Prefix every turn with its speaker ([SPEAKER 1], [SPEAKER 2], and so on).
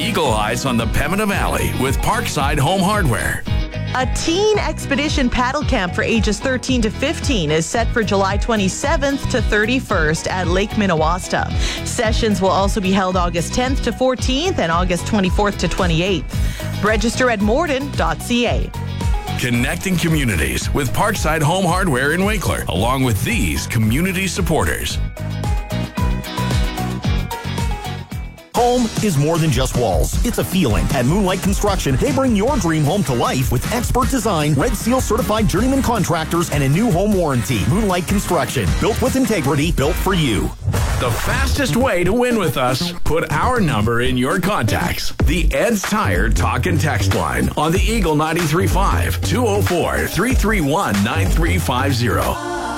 [SPEAKER 1] Eagle Eyes on the Pembina Valley with Parkside Home Hardware.
[SPEAKER 2] A teen expedition paddle camp for ages 13 to 15 is set for July 27th to 31st at Lake Minnewaska. Sessions will also be held August 10th to 14th and August 24th to 28th. Register at morden.ca.
[SPEAKER 1] Connecting communities with Parkside Home Hardware in Winkler, along with these community supporters.
[SPEAKER 3] Home is more than just walls. It's a feeling. At Moonlight Construction, they bring your dream home to life with expert design, Red Seal certified journeyman contractors, and a new home warranty. Moonlight Construction, built with integrity, built for you.
[SPEAKER 1] The fastest way to win with us, put our number in your contacts. The Ed's Tire Talk and Text line on the Eagle 93.5 204-331-9350.